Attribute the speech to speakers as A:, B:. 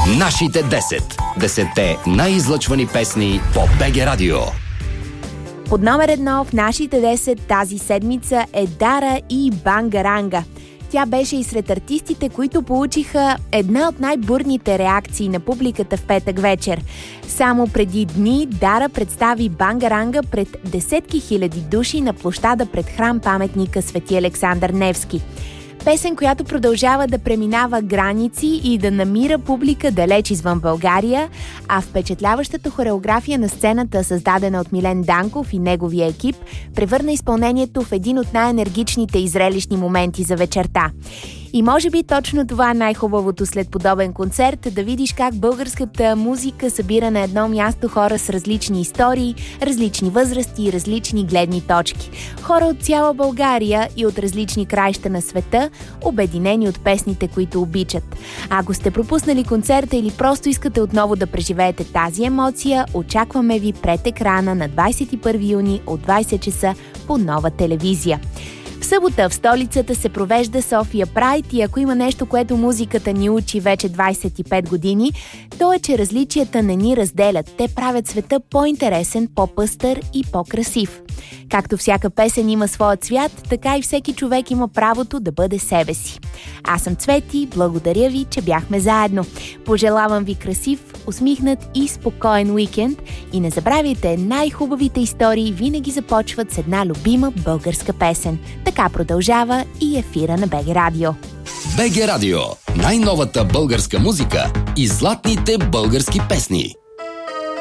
A: Нашите 10. 10-те най-излъчвани песни по БГ Радио.
B: Под номер 1 в нашите 10 тази седмица е Дара и Бангаранга. Тя беше и сред артистите, които получиха една от най-бурните реакции на публиката в петък вечер. Само преди дни Дара представи Бангаранга пред десетки хиляди души на площада пред храм-паметника Свети Александър Невски. Песен, която продължава да преминава граници и да намира публика далеч извън България, а впечатляващата хореография на сцената, създадена от Милен Данков и неговия екип, превърна изпълнението в един от най-енергичните и зрелищни моменти за вечерта. И може би точно това е най-хубавото след подобен концерт, да видиш как българската музика събира на едно място хора с различни истории, различни възрасти и различни гледни точки. Хора от цяла България и от различни краища на света, обединени от песните, които обичат. Ако сте пропуснали концерта или просто искате отново да преживеете тази емоция, очакваме ви пред екрана на 21 юни от 20 часа по Нова телевизия. В събота в столицата се провежда София Прайд и ако има нещо, което музиката ни учи вече 25 години, то е, че различията не ни разделят. Те правят света по-интересен, по-пъстър и по-красив. Както всяка песен има своя цвят, така и всеки човек има правото да бъде себе си. Аз съм Цвети, благодаря ви, че бяхме заедно. Пожелавам ви красив, усмихнат и спокоен уикенд и не забравяйте, най-хубавите истории винаги започват с една любима българска песен. Така продължава и ефира на БГ Радио.
A: БГ Радио. Най-новата българска музика и златните български песни.